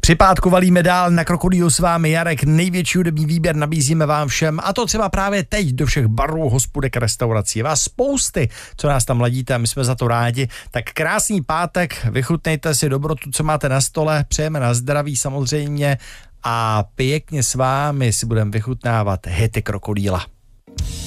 Připátku valíme dál, na Krokodýlu s vámi Jarek, největší hudební výběr nabízíme vám všem, a to třeba právě teď do všech barů, hospůdek, restaurací. Vás spousty, co nás tam ladíte, a my jsme za to rádi. Tak krásný pátek, vychutnejte si dobrotu, co máte na stole, přejeme na zdraví samozřejmě a pěkně s vámi si budeme vychutnávat hity Krokodýla.